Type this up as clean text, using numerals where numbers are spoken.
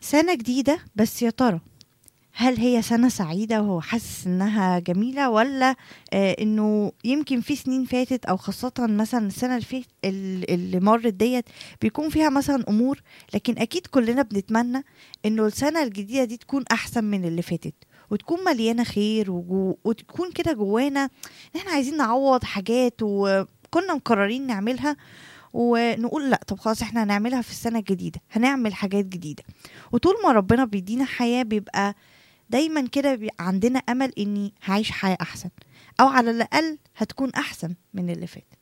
سنة جديدة، بس يا ترى هل هي سنة سعيدة وهو حاسس إنها جميلة، والّا إنه يمكن في سنين فاتت، أو خاصةً مثلًا السنة اللي مرّت ديّة بيكون فيها مثلًا أمور، لكن أكيد كلنا بنتمنى إنه السنة الجديدة دي تكون أحسن من اللي فاتت، وتكون مليانة خير وتكون كده جوانا إن إحنا عايزين نعوّض حاجات وكنا مقررين نعملها، ونقول لأ، طب خلاص إحنا هنعملها في السنة الجديدة، هنعمل حاجات جديدة. وطول ما ربنا بيدينا حياة بيبقى دايما كده عندنا أمل إني هعيش حياة أحسن، أو على الأقل هتكون أحسن من اللي فات.